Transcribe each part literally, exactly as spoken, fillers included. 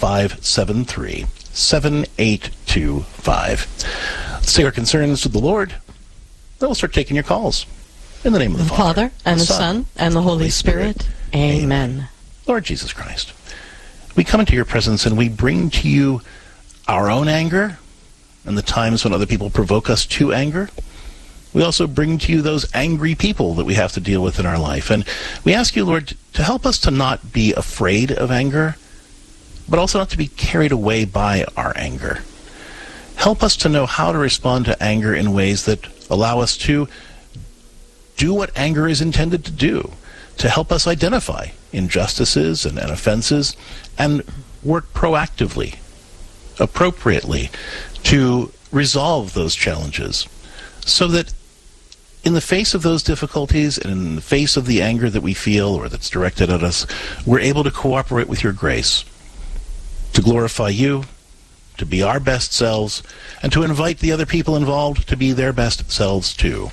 five seven three, seven eight two five. Let's take our concerns to the Lord. Then we'll start taking your calls. In the name of the, the Father, Father, and the Son, and the Holy Spirit. Spirit. Amen. Amen. Lord Jesus Christ, we come into your presence and we bring to you our own anger and the times when other people provoke us to anger. We also bring to you those angry people that we have to deal with in our life. And we ask you, Lord, to help us to not be afraid of anger, but also not to be carried away by our anger. Help us to know how to respond to anger in ways that allow us to do what anger is intended to do, to help us identify injustices and, and offenses and work proactively, appropriately, to resolve those challenges so that in the face of those difficulties and in the face of the anger that we feel or that's directed at us, we're able to cooperate with your grace, to glorify you, to be our best selves, and to invite the other people involved to be their best selves too.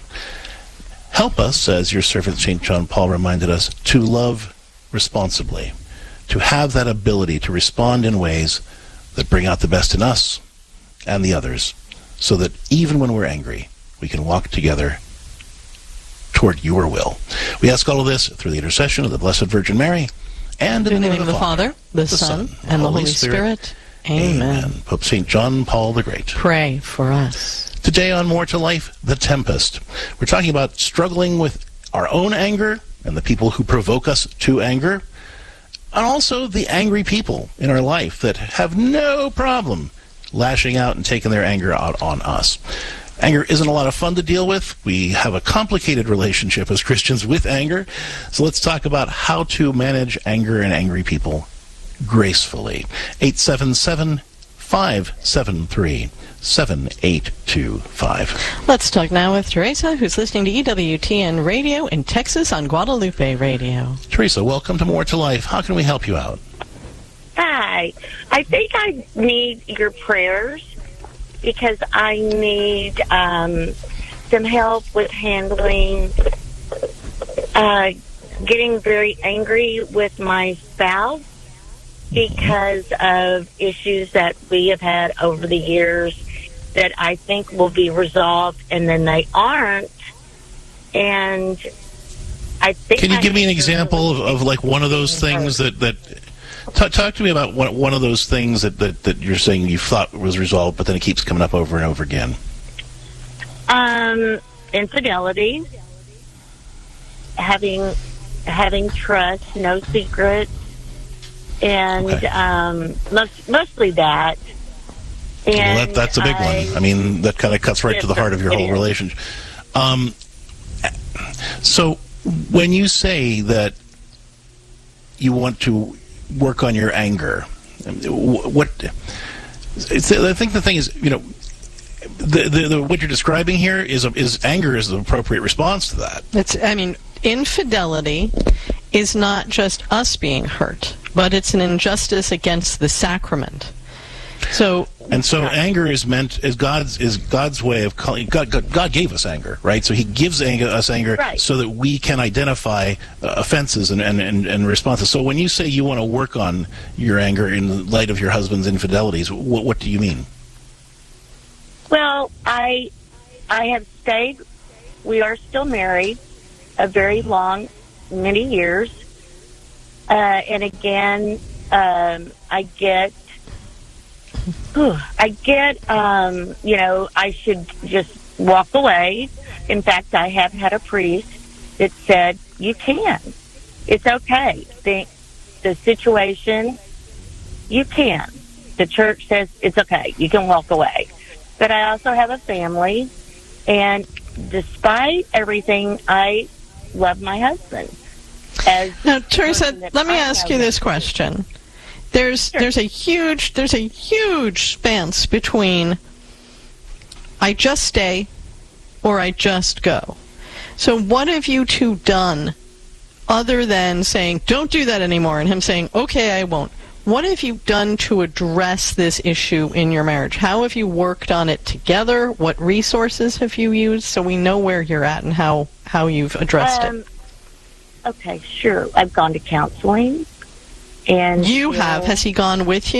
Help us, as your servant Saint John Paul reminded us, to love responsibly, to have that ability to respond in ways that bring out the best in us and the others, so that even when we're angry, we can walk together toward your will. We ask all of this through the intercession of the Blessed Virgin Mary, and in, in the name of the Father, the, the Son, and, and the Holy Spirit. Spirit. Amen. Amen. Pope Saint John Paul the Great, pray for us. Today on More to Life, The Tempest. We're talking about struggling with our own anger and the people who provoke us to anger, and also the angry people in our life that have no problem lashing out and taking their anger out on us. Anger isn't a lot of fun to deal with. We have a complicated relationship as Christians with anger. So let's talk about how to manage anger and angry people gracefully. eight seven seven, five seven three, seven eight two five. Let's talk now with Teresa, who's listening to E W T N Radio in Texas on Guadalupe Radio. Teresa, welcome to More to Life. How can we help you out? Hi. I think I need your prayers because I need um, some help with handling uh, getting very angry with my spouse because of issues that we have had over the years that I think will be resolved, and then they aren't. And I think... Can you I give me an example of, of like one of those things that... that talk, talk to me about one, one of those things that, that, that you're saying you thought was resolved, but then it keeps coming up over and over again. Um, infidelity, having having trust, no secrets, and okay. um, most, mostly that. And well, that, that's a big I, one. I mean, that kind of cuts right to the heart of your whole relationship. Um, so when you say that you want to work on your anger, what it's, I think the thing is, you know, the, the, the what you're describing here is a, is anger is the appropriate response to that. It's, I mean, infidelity is not just us being hurt, but it's an injustice against the sacrament. So and so anger is meant is God's is God's way of calling. God, God, God gave us anger, right? So He gives anger, us anger right. so that we can identify uh, offenses and, and, and, and responses. So when you say you want to work on your anger in light of your husband's infidelities, what, what do you mean? Well, I I have stayed. We are still married a very long, many years, uh, and again, um, I get. I get, um, you know, I should just walk away. In fact, I have had a priest that said, you can. It's okay. The, the situation, you can. The church says it's okay. You can walk away. But I also have a family, and despite everything, I love my husband. As now, Teresa, let me ask you this question. There's sure. there's a huge there's a huge span between I just stay or I just go. So what have you two done other than saying don't do that anymore and him saying okay I won't? What have you done to address this issue in your marriage? How have you worked on it together? What resources have you used so we know where you're at and how, how you've addressed um, it? Okay, sure. I've gone to counseling. And you have. Know, Has he gone with you?